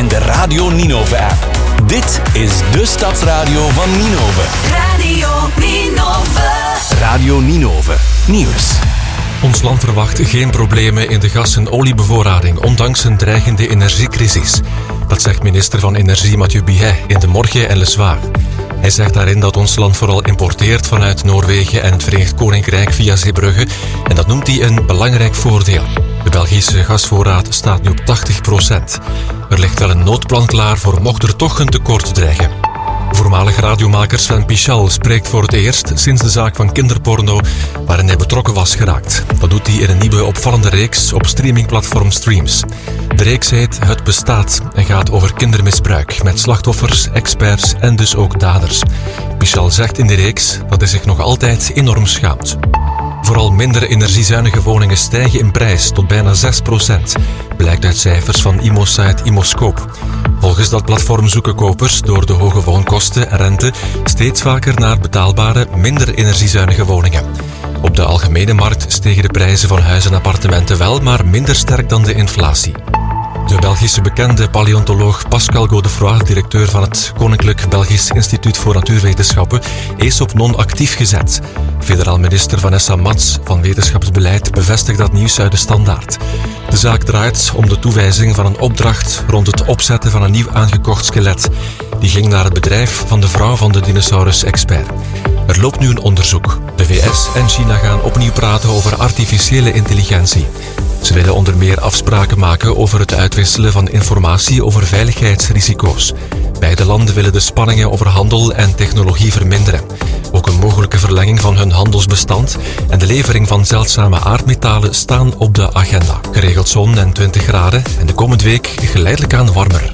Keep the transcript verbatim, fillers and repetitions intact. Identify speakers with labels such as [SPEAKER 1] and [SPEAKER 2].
[SPEAKER 1] en de Radio Ninove-app. Dit is de Stadsradio van Ninove.
[SPEAKER 2] Radio Ninove.
[SPEAKER 1] Radio Ninove. Nieuws.
[SPEAKER 3] Ons land verwacht geen problemen in de gas- en oliebevoorrading, ondanks een dreigende energiecrisis. Dat zegt minister van Energie Mathieu Bihet in De Morgen en Le Soir. Hij zegt daarin dat ons land vooral importeert vanuit Noorwegen en het Verenigd Koninkrijk via Zeebrugge. En dat noemt hij een belangrijk voordeel. De Belgische gasvoorraad staat nu op tachtig procent. Er ligt wel een noodplan klaar voor mocht er toch een tekort dreigen. Voormalig radiomaker Sven Pichal spreekt voor het eerst sinds de zaak van kinderporno waarin hij betrokken was geraakt. Dat doet hij in een nieuwe opvallende reeks op streamingplatform Streams. De reeks heet Het Bestaat en gaat over kindermisbruik met slachtoffers, experts en dus ook daders. Pichal zegt in de reeks dat hij zich nog altijd enorm schaamt. Vooral minder energiezuinige woningen stijgen in prijs tot bijna zes procent, blijkt uit cijfers van Imosite Imoscope. Volgens dat platform zoeken kopers door de hoge woonkosten en rente steeds vaker naar betaalbare, minder energiezuinige woningen. Op de algemene markt stegen de prijzen van huizen en appartementen wel, maar minder sterk dan de inflatie. De Belgische bekende paleontoloog Pascal Godefroy, directeur van het Koninklijk Belgisch Instituut voor Natuurwetenschappen, is op non-actief gezet. Federaal minister Vanessa Mats van Wetenschapsbeleid bevestigt dat nieuws uit de Standaard. De zaak draait om de toewijzing van een opdracht rond het opzetten van een nieuw aangekocht skelet. Die ging naar het bedrijf van de vrouw van de dinosaurus-expert. Er loopt nu een onderzoek. De V S en China gaan opnieuw praten over artificiële intelligentie. Ze willen onder meer afspraken maken over het uitwisselen van informatie over veiligheidsrisico's. Beide landen willen de spanningen over handel en technologie verminderen. Ook een mogelijke verlenging van hun handelsbestand en de levering van zeldzame aardmetalen staan op de agenda. Geregeld zon en twintig graden en de komende week geleidelijk aan warmer.